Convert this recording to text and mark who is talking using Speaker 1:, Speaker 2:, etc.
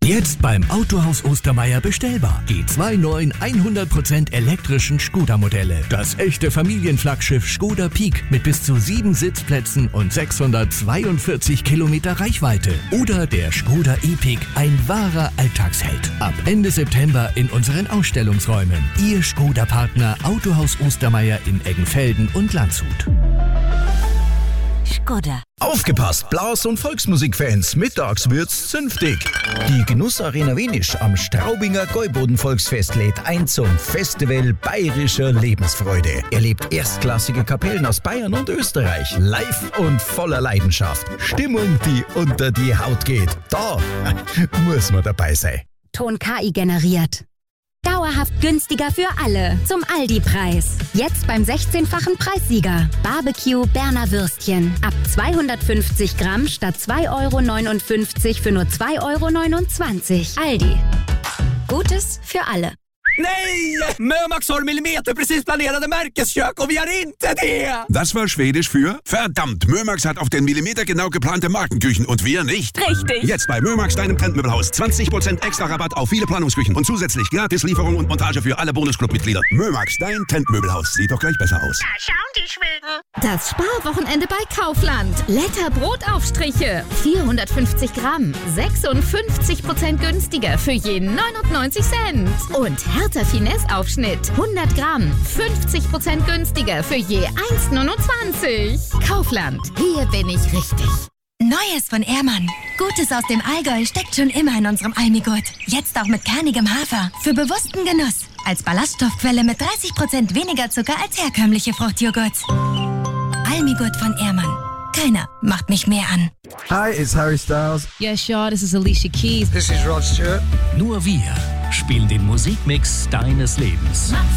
Speaker 1: Jetzt beim Autohaus Ostermeier bestellbar. Die zwei neuen 100% elektrischen Skoda-Modelle. Das echte Familienflaggschiff Skoda Peak mit bis zu 7 Sitzplätzen und 642 Kilometer Reichweite. Oder der Skoda E-Pick, ein wahrer Alltagsheld. Ab Ende September in unseren Ausstellungsräumen. Ihr Skoda-Partner Autohaus Ostermeier in Eggenfelden und Landshut.
Speaker 2: Skoda.
Speaker 3: Aufgepasst, Blas- und Volksmusikfans, mittags wird's zünftig. Die Genussarena Wenisch am Straubinger Gäuboden-Volksfest lädt ein zum Festival bayerischer Lebensfreude. Erlebt erstklassige Kapellen aus Bayern und Österreich, live und voller Leidenschaft. Stimmung, die unter die Haut geht. Da muss man dabei sein.
Speaker 2: Ton KI generiert. Dauerhaft günstiger für alle. Zum Aldi-Preis. Jetzt beim 16-fachen Preissieger. Barbecue Berner Würstchen. Ab 250 Gramm statt 2,59 € für nur 2,29 €. Aldi. Gutes für alle.
Speaker 4: Nej! Mömax har millimeterprecis planerade märkeskök och vi har inte det!
Speaker 5: Das war Schwedisch für verdammt. Mömax hat auf den Millimeter genau geplante Markenküchen und wir nicht.
Speaker 2: Richtig.
Speaker 5: Jetzt bei Mömax, deinem Trendmöbelhaus. 20% extra Rabatt auf viele Planungsküchen und zusätzlich Gratislieferung und Montage für alle Bonusclub-Mitglieder. Mömax, dein Trendmöbelhaus. Sieht doch gleich besser aus.
Speaker 6: Da schauen die Schweden.
Speaker 7: Das Sparwochenende bei Kaufland. Letter Brotaufstriche. 450 Gramm. 56% günstiger für je 99 Cent. Und Hertha Finesse Aufschnitt. 100 Gramm. 50% günstiger für je 1,29. Kaufland. Hier bin ich richtig.
Speaker 8: Neues von Ehrmann. Gutes aus dem Allgäu steckt schon immer in unserem Almigurt. Jetzt auch mit kernigem Hafer. Für bewussten Genuss. Als Ballaststoffquelle mit 30% weniger Zucker als herkömmliche Fruchtjoghurts. Almigurt von Ehrmann. Keiner macht mich mehr an.
Speaker 9: Hi, it's Harry Styles.
Speaker 10: Yeah, sure, this is Alicia Keys.
Speaker 9: This is Rod Stewart.
Speaker 1: Nur wir spielen den Musikmix deines Lebens.